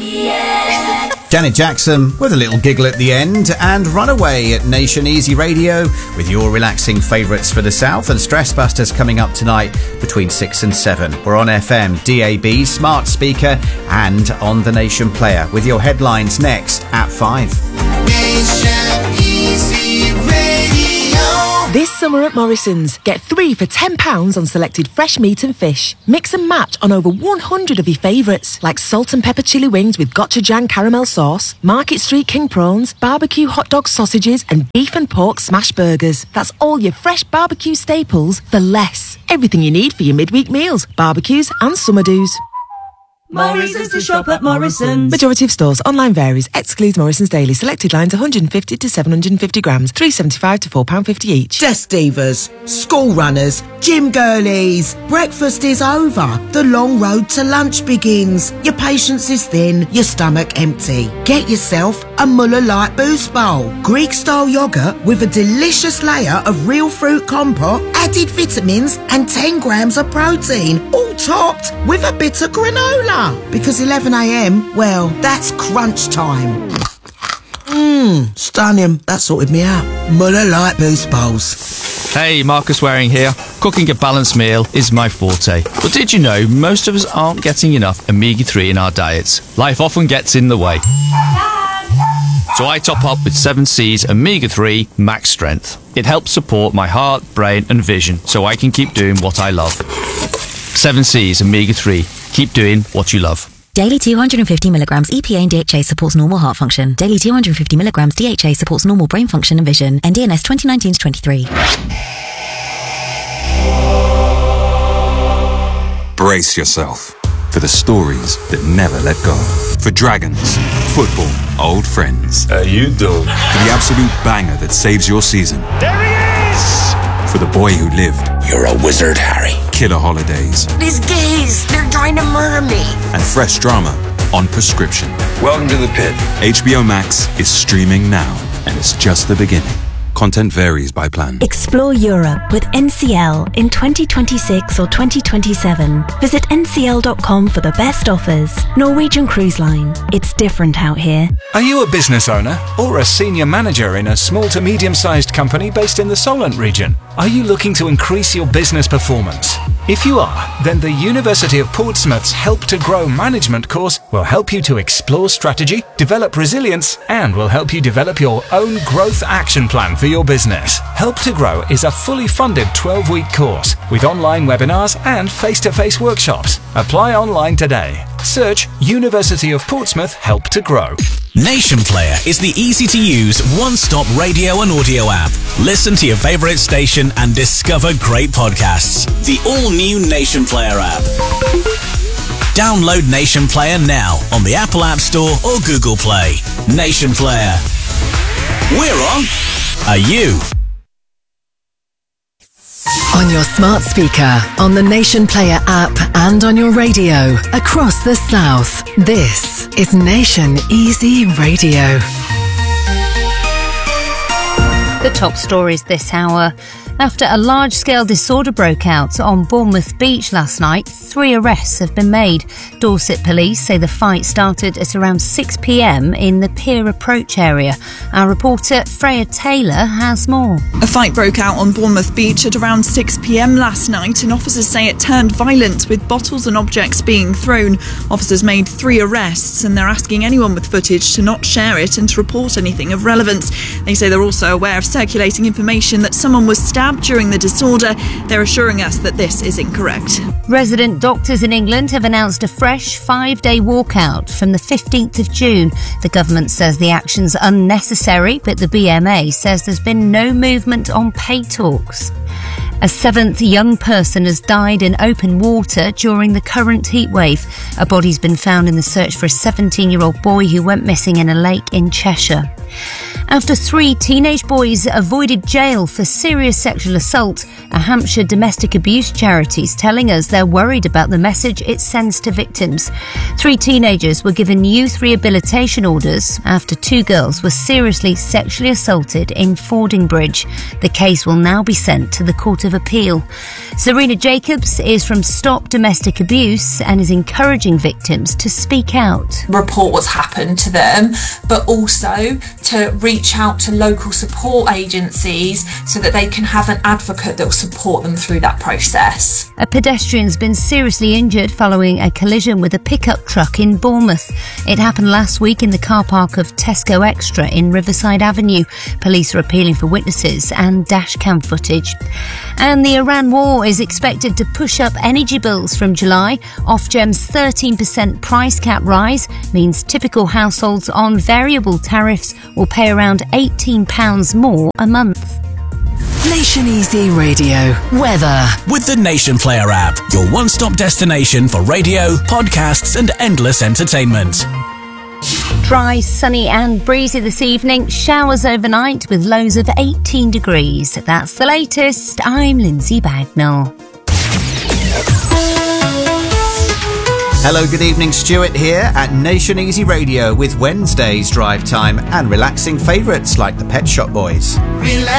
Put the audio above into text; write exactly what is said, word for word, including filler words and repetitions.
Yeah. Janet Jackson with a little giggle at the end, and Runaway at Nation Easy Radio with your relaxing favourites for the South, and Stress Busters coming up tonight between six and seven. We're on F M, D A B, smart speaker and on the Nation Player with your headlines next at five. Nation Easy Radio. This summer at Morrison's, get three for ten pounds on selected fresh meat and fish. Mix and match on over one hundred of your favourites, like salt and pepper chili wings with gochujang caramel sauce, Market Street king prawns, barbecue hot dog sausages and beef and pork smash burgers. That's all your fresh barbecue staples for less. Everything you need for your midweek meals, barbecues and summer do's. Morrison's to shop at Morrison's. Majority of stores. Online varies. Excludes Morrison's Daily. Selected lines one hundred fifty to seven hundred fifty grams. three pounds seventy-five to four pounds fifty each. Desk divas, school runners, gym girlies. Breakfast is over. The long road to lunch begins. Your patience is thin, your stomach empty. Get yourself a Muller Light Boost Bowl. Greek-style yoghurt with a delicious layer of real fruit compote, added vitamins and ten grams of protein. All topped with a bit of granola. Because eleven a m, well, that's crunch time. Mmm, stunning. That sorted me out. Muller Light Boost Bowls. Hey, Marcus Waring here. Cooking a balanced meal is my forte. But did you know most of us aren't getting enough omega three in our diets? Life often gets in the way. So I top up with seven C's omega three Max Strength. It helps support my heart, brain and vision so I can keep doing what I love. seven C's omega three. Keep doing what you love. Daily two hundred fifty milligrams E P A and D H A supports normal heart function. Daily two hundred fifty milligrams D H A supports normal brain function and vision. N D N S twenty nineteen to twenty-three. Brace yourself for the stories that never let go. For dragons, football, old friends. How you doing? For the absolute banger that saves your season. There he is! For the boy who lived. You're a wizard, Harry. Killer holidays. These gays, they're trying to murder me. And fresh drama on prescription. Welcome to the pit. H B O Max is streaming now, and it's just the beginning. Content varies by plan. Explore Europe with N C L in twenty twenty-six or twenty twenty-seven. Visit N C L dot com for the best offers. Norwegian Cruise Line. It's different out here. Are you a business owner or a senior manager in a small to medium-sized company based in the Solent region? Are you looking to increase your business performance? If you are, then the University of Portsmouth's Help to Grow management course will help you to explore strategy, develop resilience, and will help you develop your own growth action plan for your business. Help to Grow is a fully funded twelve-week course with online webinars and face-to-face workshops. Apply online today. Search University of Portsmouth Help to Grow. Nation Player is the easy-to-use one-stop radio and audio app. Listen to your favourite station and discover great podcasts. The all-new Nation Player app. Download Nation Player now on the Apple App Store or Google Play. Nation Player. We're on. Are you? On your smart speaker, on the Nation Player app and on your radio across the South. This is Nation Easy Radio. The top stories this hour. After a large-scale disorder broke out on Bournemouth Beach last night, three arrests have been made. Dorset police say the fight started at around six p m in the Pier Approach area. Our reporter Freya Taylor has more. A fight broke out on Bournemouth Beach at around six p m last night, and officers say it turned violent with bottles and objects being thrown. Officers made three arrests, and they're asking anyone with footage to not share it and to report anything of relevance. They say they're also aware of circulating information that someone was stabbed during the disorder. They're assuring us that this is incorrect. Resident doctors in England have announced a fresh five-day walkout from the fifteenth of June. The government says the action's unnecessary, but the B M A says there's been no movement on pay talks. A seventh young person has died in open water during the current heatwave. A body's been found in the search for a seventeen-year-old boy who went missing in a lake in Cheshire. After three teenage boys avoided jail for serious sexual assault, a Hampshire domestic abuse charity is telling us they're worried about the message it sends to victims. Three teenagers were given youth rehabilitation orders after two girls were seriously sexually assaulted in Fordingbridge. The case will now be sent to the Court of Appeal. Serena Jacobs is from Stop Domestic Abuse and is encouraging victims to speak out. Report what's happened to them, but also to reach out to local support agencies so that they can have an advocate that will support them through that process. A pedestrian's been seriously injured following a collision with a pickup truck in Bournemouth. It happened last week in the car park of Tesco Extra in Riverside Avenue. Police are appealing for witnesses and dashcam footage. And the Iran war is expected to push up energy bills from July. Ofgem's thirteen percent price cap rise means typical households on variable tariffs will pay around eighteen pounds more a month. Nation Easy Radio. Weather. With the Nation Player app, your one-stop destination for radio, podcasts and endless entertainment. Dry, sunny and breezy this evening. Showers overnight with lows of eighteen degrees. That's the latest. I'm Lindsay Bagnall. Hello, good evening. Stuart here at Nation Easy Radio with Wednesday's drive time and relaxing favourites like the Pet Shop Boys. Relax.